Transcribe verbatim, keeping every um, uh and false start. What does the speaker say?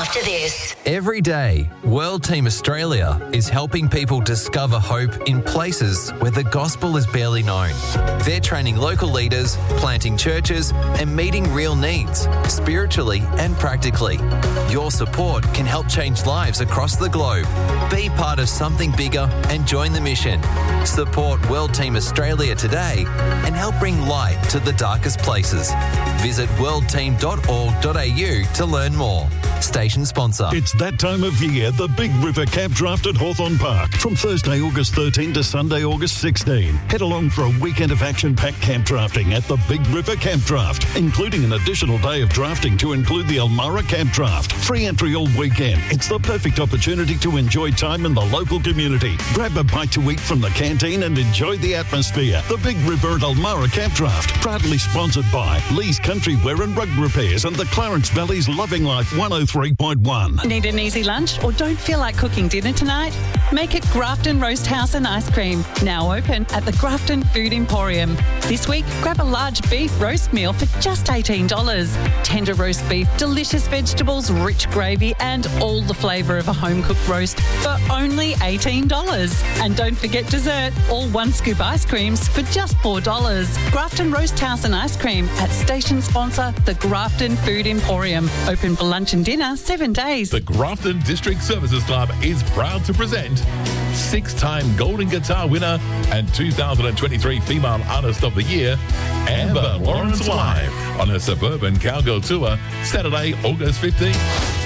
after this. Every day, World Team Australia is helping people discover hope in places where the gospel is barely known. They're training local leaders, planting churches, and meeting real needs, spiritually and practically. Your support can help change lives across the globe. Be part of something bigger and join the mission. Support World Team Australia today and help bring light to the darkest places. Visit world team dot org dot a u to learn more. Station sponsor. It's that time of year, the Big River Camp Draft at Hawthorn Park. From Thursday, August thirteenth to Sunday, August sixteenth. Head along for a weekend of action-packed camp drafting at the Big River Camp Draft, including an additional day of drafting to include the Elmara Camp Draft. Free entry all weekend. It's the perfect opportunity to enjoy time in the local community. Grab a bite to eat from the canteen and enjoy the atmosphere. The Big River at Elmara Camp Draft, proudly sponsored by Lee's Country Wear and Rug Repairs and the Clarence Valley's Loving Life one oh three point one. Need an easy lunch or don't feel like cooking dinner tonight? Make it Grafton Roast House and Ice Cream, now open at the Grafton Food Emporium. This week, grab a large beef roast meal for just eighteen dollars. Tender roast beef, delicious vegetables, rich gravy and all the flavour of a home-cooked roast for only eighteen dollars. And don't forget dessert, all one-scoop ice creams for just four dollars. Grafton Roast House and Ice Cream at station sponsor, the Grafton Food Emporium. Open for lunch and dinner seven days. The Grafton District Services Club is proud to present six-time Golden Guitar winner and two thousand twenty-three Female Artist of the Year, Amber Lawrence, live on her Suburban Cowgirl Tour, Saturday, August fifteenth.